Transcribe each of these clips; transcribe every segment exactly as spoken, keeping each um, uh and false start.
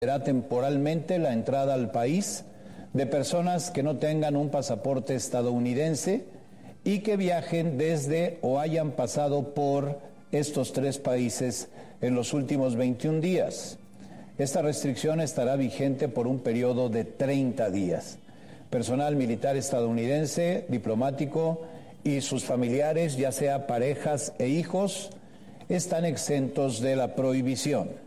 Será temporalmente la entrada al país de personas que no tengan un pasaporte estadounidense y que viajen desde o hayan pasado por estos tres países en los últimos veintiún días. Esta restricción estará vigente por un periodo de treinta días. Personal militar estadounidense, diplomático y sus familiares, ya sea parejas e hijos, están exentos de la prohibición.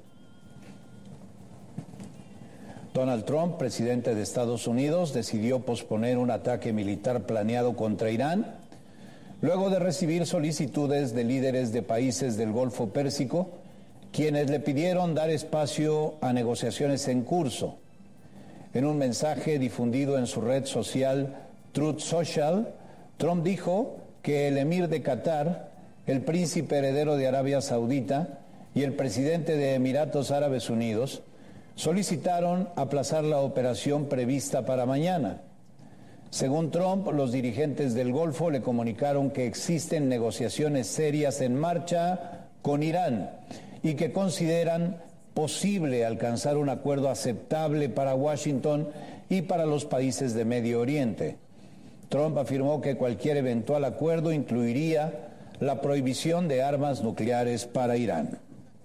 Donald Trump, presidente de Estados Unidos, decidió posponer un ataque militar planeado contra Irán, luego de recibir solicitudes de líderes de países del Golfo Pérsico, quienes le pidieron dar espacio a negociaciones en curso. En un mensaje difundido en su red social Truth Social, Trump dijo que el emir de Qatar, el príncipe heredero de Arabia Saudita y el presidente de Emiratos Árabes Unidos solicitaron aplazar la operación prevista para mañana. Según Trump, los dirigentes del Golfo le comunicaron que existen negociaciones serias en marcha con Irán y que consideran posible alcanzar un acuerdo aceptable para Washington y para los países de Medio Oriente. Trump afirmó que cualquier eventual acuerdo incluiría la prohibición de armas nucleares para Irán.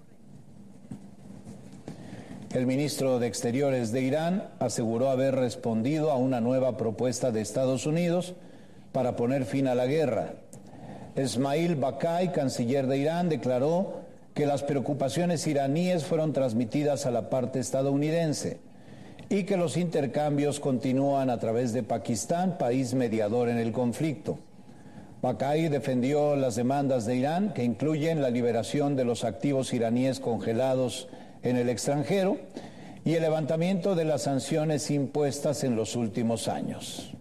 El ministro de Exteriores de Irán aseguró haber respondido a una nueva propuesta de Estados Unidos para poner fin a la guerra. Esmail Baqai, canciller de Irán, declaró que las preocupaciones iraníes fueron transmitidas a la parte estadounidense y que los intercambios continúan a través de Pakistán, país mediador en el conflicto. Baqai defendió las demandas de Irán, que incluyen la liberación de los activos iraníes congelados en el extranjero y el levantamiento de las sanciones impuestas en los últimos años.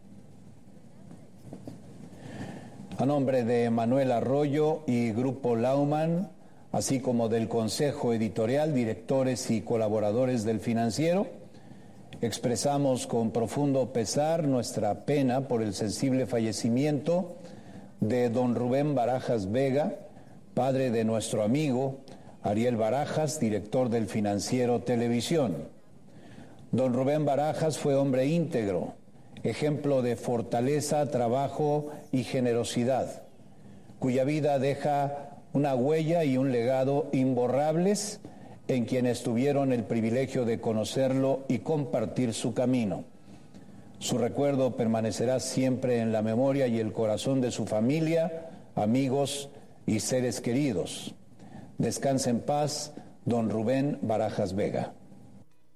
A nombre de Manuel Arroyo y Grupo Lauman, así como del Consejo Editorial, directores y colaboradores del Financiero, expresamos con profundo pesar nuestra pena por el sensible fallecimiento de don Rubén Barajas Vega, padre de nuestro amigo Ariel Barajas, director del Financiero Televisión. Don Rubén Barajas fue hombre íntegro, ejemplo de fortaleza, trabajo y generosidad, cuya vida deja una huella y un legado imborrables en quienes tuvieron el privilegio de conocerlo y compartir su camino. Su recuerdo permanecerá siempre en la memoria y el corazón de su familia, amigos y seres queridos. Descanse en paz, don Rubén Barajas Vega.